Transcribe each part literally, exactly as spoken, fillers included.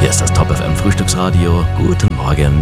Hier ist das Top F M Frühstücksradio. Guten Morgen.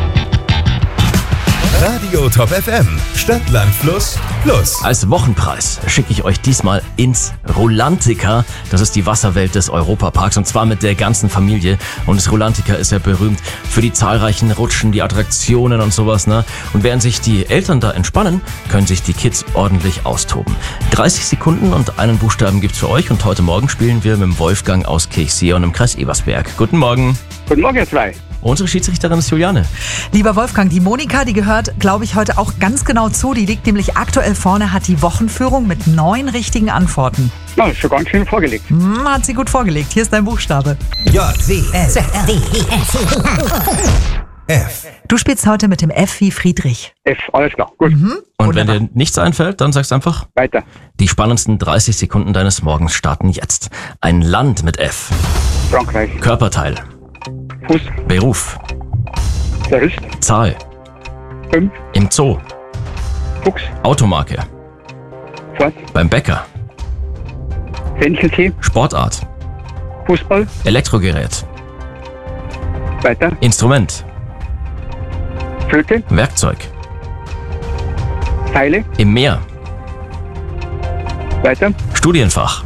Radio Top F M, Stadt, Land, Fluss, Plus. Als Wochenpreis schicke ich euch diesmal ins Rulantica. Das ist die Wasserwelt des Europaparks und zwar mit der ganzen Familie. Und das Rulantica ist ja berühmt für die zahlreichen Rutschen, die Attraktionen und sowas, ne? Und während sich die Eltern da entspannen, können sich die Kids ordentlich austoben. dreißig Sekunden und einen Buchstaben gibt's für euch und heute Morgen spielen wir mit dem Wolfgang aus Kirchseeon im Kreis Ebersberg. Guten Morgen. Guten Morgen, ihr zwei. Unsere Schiedsrichterin ist Juliane. Lieber Wolfgang, die Monika, die gehört, glaube ich, heute auch ganz genau zu. Die liegt nämlich aktuell vorne, hat die Wochenführung mit neun richtigen Antworten. Na, ist schon ganz schön vorgelegt. Hm, hat sie gut vorgelegt. Hier ist dein Buchstabe. J, W, S, D, E, F. F. Du spielst heute mit dem F wie Friedrich. F, alles klar. Gut. Mhm. Und Wunderbar. wenn dir nichts einfällt, dann sagst einfach, Weiter. die spannendsten dreißig Sekunden deines Morgens starten jetzt. Ein Land mit F. Frankreich. Körperteil. Fuß. Beruf. Verrüst. Zahl. Fünf. Im Zoo. Fuchs. Automarke. Fort. Beim Bäcker. Fencheltee. Sportart. Fußball. Elektrogerät. Weiter. Instrument. Flöte. Werkzeug. Teile. Im Meer. Weiter. Studienfach.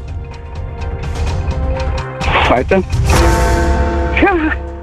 Weiter. Ja.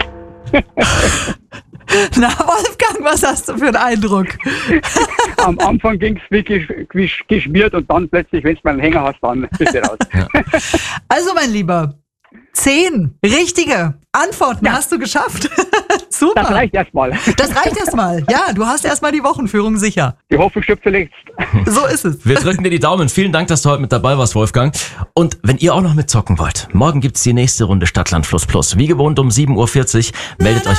Na, Wolfgang, was hast du für einen Eindruck? Am Anfang ging es wie, gesch- wie geschmiert und dann plötzlich, wenn du mal einen Hänger hast, dann bist du raus. Also, mein Lieber, zehn richtige Antworten Ja. hast du geschafft. Super. Das reicht erstmal. Das reicht erstmal. Ja, du hast erstmal die Wochenführung sicher. Die Hoffnung stirbt zuletzt. So ist es. Wir drücken dir die Daumen. Vielen Dank, dass du heute mit dabei warst, Wolfgang. Und wenn ihr auch noch mitzocken wollt, morgen gibt's die nächste Runde Stadtland Fluss Plus. Wie gewohnt um sieben Uhr vierzig. Meldet euch